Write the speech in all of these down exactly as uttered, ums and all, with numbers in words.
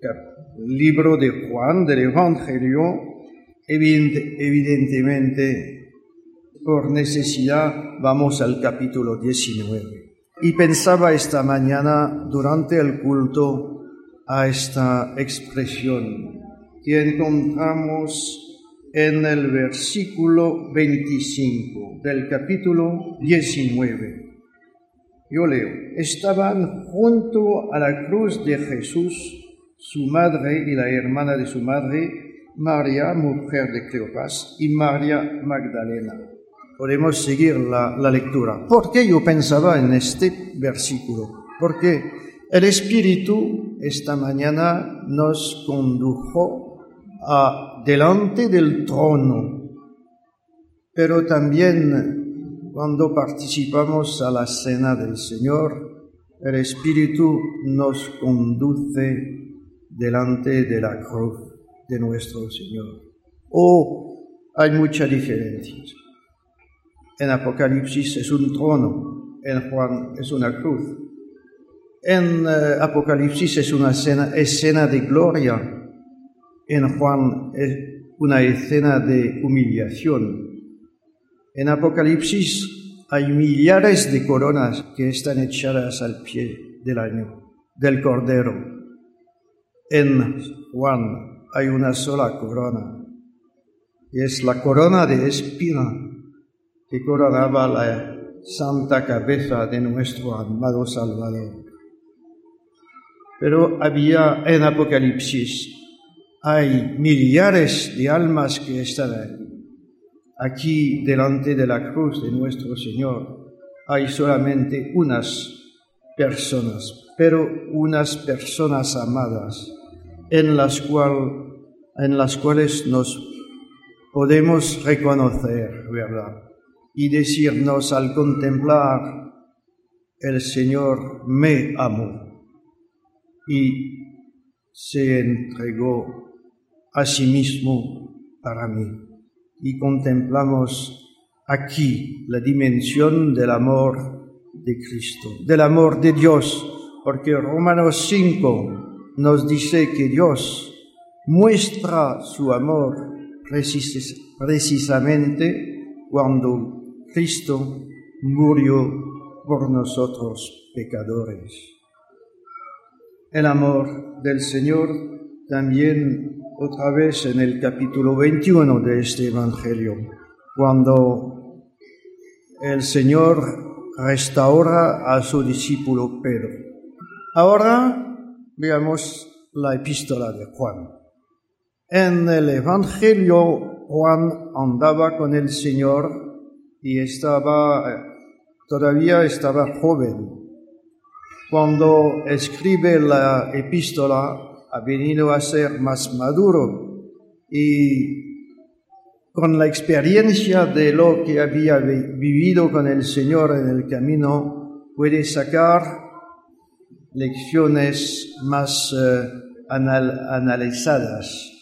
libro de Juan, del Evangelio, evidentemente, por necesidad, vamos al capítulo diecinueve. Y pensaba esta mañana, durante el culto, a esta expresión que encontramos en el versículo veinticinco del capítulo diecinueve. Yo leo: estaban junto a la cruz de Jesús su madre y la hermana de su madre, María, mujer de Cleofás, y María Magdalena. Podemos seguir la, la lectura. ¿Por qué yo pensaba en este versículo? Porque el Espíritu esta mañana nos condujo a delante del trono, pero también cuando participamos a la cena del Señor, el Espíritu nos conduce delante de la cruz de nuestro Señor. O hay mucha diferencia. En Apocalipsis es un trono, en Juan es una cruz. En uh, Apocalipsis es una escena, escena de gloria, en Juan es una escena de humillación. En Apocalipsis hay millares de coronas que están echadas al pie del año, del Cordero. En Juan hay una sola corona, y es la corona de espina que coronaba la santa cabeza de nuestro amado Salvador. Pero había en Apocalipsis, hay millares de almas que están aquí. Aquí, delante de la cruz de nuestro Señor, hay solamente unas personas, pero unas personas amadas, en las, cual, en las cuales nos podemos reconocer, ¿verdad? Y decirnos al contemplar, el Señor me amó y se entregó a sí mismo para mí. Y contemplamos aquí la dimensión del amor de Cristo, del amor de Dios, porque Romanos cinco nos dice que Dios muestra su amor precis- precisamente cuando Cristo murió por nosotros pecadores. El amor del Señor también otra vez en el capítulo veintiuno de este Evangelio, cuando el Señor restaura a su discípulo Pedro. Ahora veamos la epístola de Juan. En el Evangelio, Juan andaba con el Señor y estaba, todavía estaba joven. Cuando escribe la epístola, ha venido a ser más maduro y con la experiencia de lo que había vivido con el Señor en el camino, puede sacar lecciones más uh, anal- analizadas.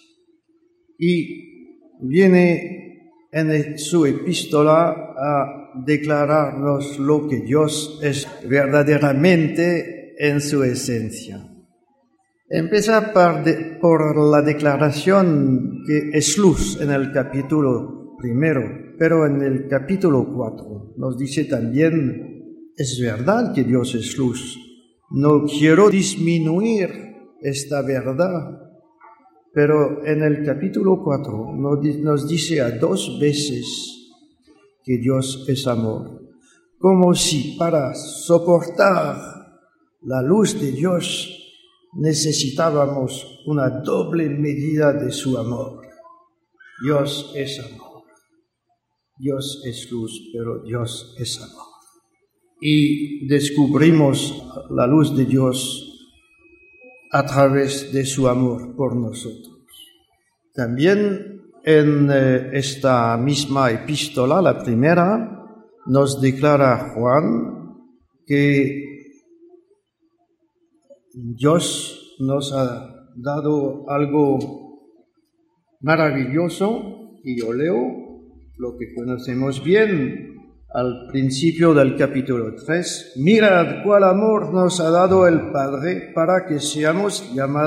Y viene en su epístola a declararnos lo que Dios es verdaderamente en su esencia. Empieza por, de, por la declaración que es luz en el capítulo primero, pero en el capítulo cuatro nos dice también, es verdad que Dios es luz. No quiero disminuir esta verdad, pero en el capítulo cuatro nos dice a dos veces que Dios es amor, como si para soportar la luz de Dios necesitábamos una doble medida de su amor. Dios es amor. Dios es luz, pero Dios es amor. Y descubrimos la luz de Dios a través de su amor por nosotros. También en esta misma epístola, la primera, nos declara Juan que Dios nos ha dado algo maravilloso, y yo leo lo que conocemos bien al principio del capítulo tres. Mirad cuál amor nos ha dado el Padre para que seamos llamados